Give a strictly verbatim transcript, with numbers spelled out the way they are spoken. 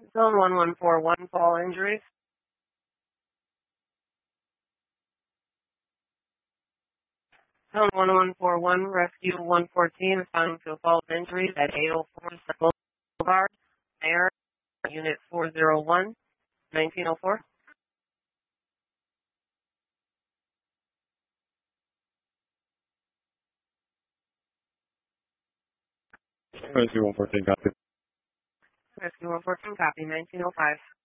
Zone one one four one, fall injuries. Zone one one four one, rescue one fourteen, assigned to a fall of injuries at eight oh four Boulevard, Mayor, unit four oh one, nineteen oh four. Rescue one fourteen, copy. Rescue one fourteen, copy, nineteen oh five.